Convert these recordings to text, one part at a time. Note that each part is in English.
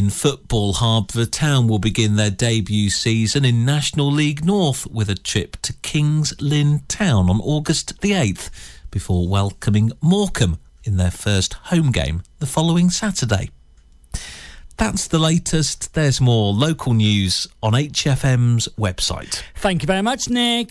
In football, Harbour Town will begin their debut season in National League North with a trip to Kings Lynn Town on August the 8th before welcoming Morecambe in their first home game the following Saturday. That's the latest. There's more local news on HFM's website. Thank you very much, Nick.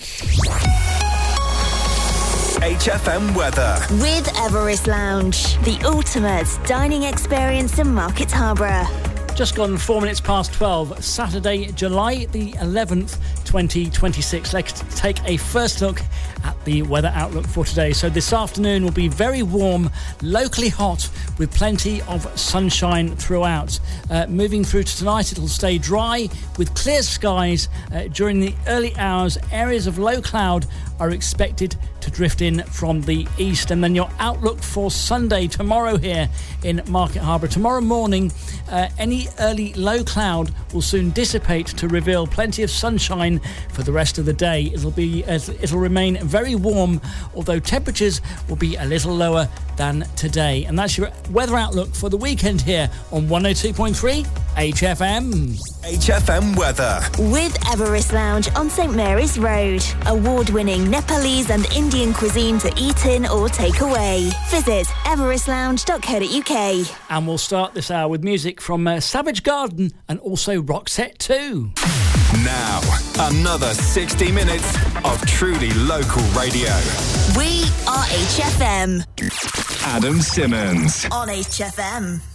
HFM weather. With Everest Lounge, the ultimate dining experience in Market Harborough. Just gone 4 minutes past 12, Saturday, July the 11th, 2026. Let's take a first look at the weather outlook for today. So this afternoon will be very warm, locally hot, with plenty of sunshine throughout. Moving through to tonight, it'll stay dry with clear skies. During the early hours, areas of low cloud are expected to drift in from the east. And then your outlook for Sunday, tomorrow here in Market Harborough. Tomorrow morning, any early low cloud will soon dissipate to reveal plenty of sunshine for the rest of the day. It'll remain very warm, although temperatures will be a little lower than today. And that's your weather outlook for the weekend here on 102.3 HFM. HFM weather. With Everest Lounge on St Mary's Road. Award-winning Nepalese and Indian cuisine to eat in or take away. Visit everestlounge.co.uk. And we'll start this hour with music from Savage Garden and also Roxette 2. Now, another 60 minutes of truly local radio. We are HFM. Adam Simmons On HFM.